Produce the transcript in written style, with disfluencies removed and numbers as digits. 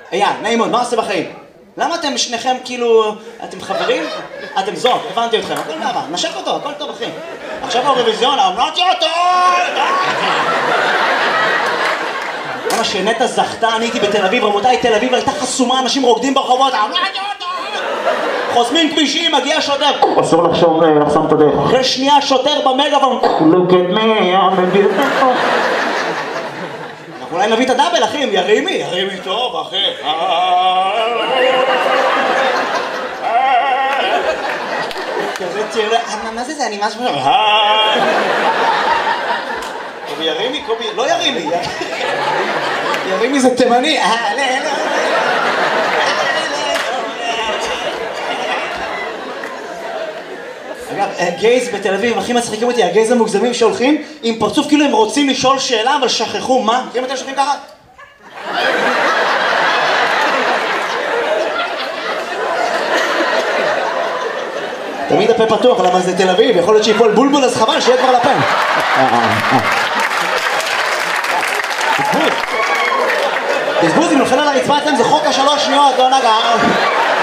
אייל, נעים מאוד, מה עושה בחיים? למה אתם שניכם כאילו... אתם חברים? אתם זוג, הבנתי אתכם, הכל נעבר, נשק אותו, הכל טוב אחי. עכשיו האירוויזיון, אמרתי אותו! למה שנטע זכתה, אני הייתי בתל אביב, רבותיי, תל אביב הייתה חסומה, אנשים רוקדים ברחובות, אמרתי אותו! חוסמים כבישים, מגיע שוטר, אסור לחסום את הדרך. אחרי שנייה שוטר במגאפון, look at me, I'm a beautiful. אנחנו אולי נביא את הדאבל, אחי, ירימי טוב, אחי. כזה תראה, מה זה? אני משהו... קובי ירימי? קובי... לא ירימי. ירימי זה תימני. אגב, גייז בתל אביב הכי מצחיקים אותי, הגייז המוגזמים שהולכים עם פרצוף כאילו הם רוצים לשאול שאלה אבל שכחו מה? מכירים אתם שולחים ככה? תמיד הפה פתוח, למה זה תל אביב, יכול להיות שיפול בולבול אז חבל שיהיה כבר לפה. בזבוז, אם נופל על הרצפה אתם זה חוק ה3 שניות, לא נגע.